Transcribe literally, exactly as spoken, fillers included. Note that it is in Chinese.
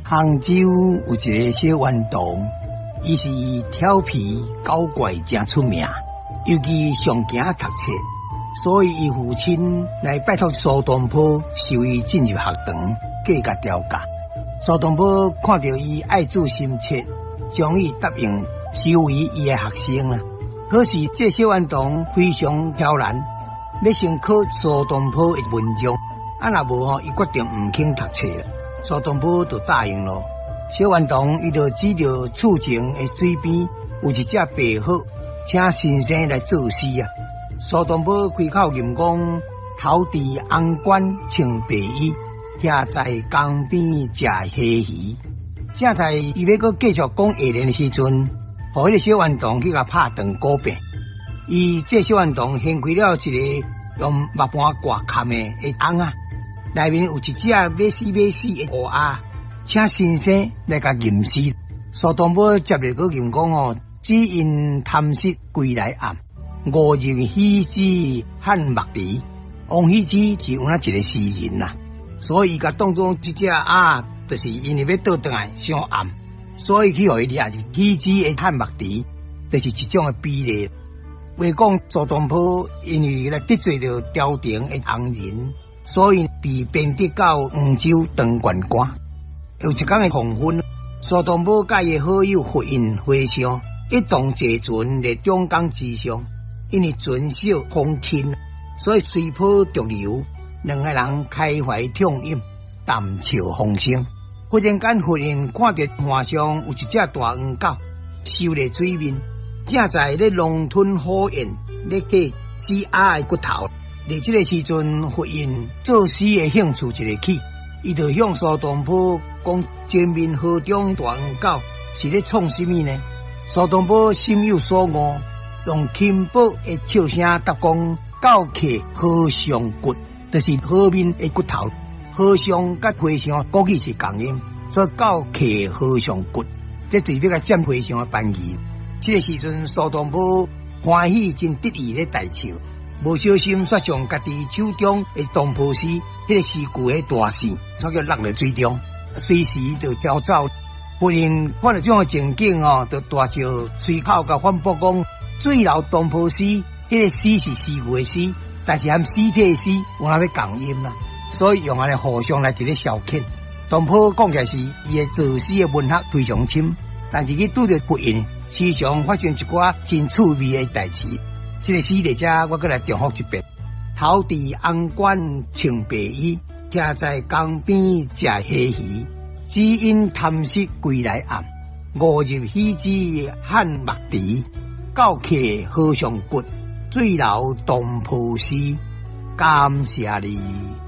杭州有一个小顽童，伊是调皮搞怪真出名，尤其上惊读册，所以伊父亲来拜托苏东坡收伊进入学堂，计甲调教。苏东坡看到伊爱子心切，将伊答应收为伊的学生啦。可是这小顽童非常挑然，要先考苏东坡的文章，啊若无吼，伊决定唔肯读册啦。苏东坡就答应咯。小顽童伊就指着厝前的水边有一只白鹤，请先生来作诗啊。苏东坡开口吟讲：头戴红冠穿白衣，徛在江边食虾鱼。正在伊要搁继续讲下联的时阵，互迄个小顽童去甲拍断鼓柄。伊这小顽童掀开了一个用木板挂嵌的的甕啊，内面有一只要死要死的乌鸦，请先生来甲吟诗。苏东坡接着搁吟讲哦：只因贪食归来暗，误入戏子汉目敌。王羲之是有那一个诗人呐，所以伊甲当中这只鸭，就是因为要倒转来伤暗，所以去互伊掠入羲之的汉目敌，就是一种的比例。话讲苏东坡因为来得罪了朝廷的红人，所以被贬谪到黄州当县官。有一天的黄昏，苏东坡甲伊好友霍印会相，一同坐船在中江之上。因为船小风轻，所以随波逐流，两个人开怀畅饮，谈笑风生。忽然间，霍印看到岸上有一只大黄狗，收在水面。正在咧狼吞虎咽，咧计死鸭的骨头。在这个时阵，霍印作诗的兴趣一个起，伊就向苏东坡讲：前面河中大黄狗是咧创什么呢？苏东坡心有所悟，用轻薄的笑声答讲：狗客河上骨，就是河面的骨头。河上甲河上估计是同音，所以狗客河上骨，这就是要甲占河上的班义。这个时阵，苏东坡欢喜真得意咧大笑，无小心煞将家己手中的东坡诗，迄、那个诗句的大线，煞叫落入水中，随时就飘走。忽然看到这种情景哦，就大笑，随口甲反驳讲：最老东坡诗，迄、那个诗是诗句的诗，但是含尸体的诗有哪要共音啦？所以用安尼互相来一个消遣。东坡讲起来是伊的作诗的文学非常深，但是佢拄着不应。时常发生一寡真趣味的代志。这个诗在这，我搁来重复一遍：头戴红冠穿白衣，徛在江边食虾鱼。只因贪食归来暗，误入戏子汉目敌。狗客河上骨，最老东坡诗。感谢你。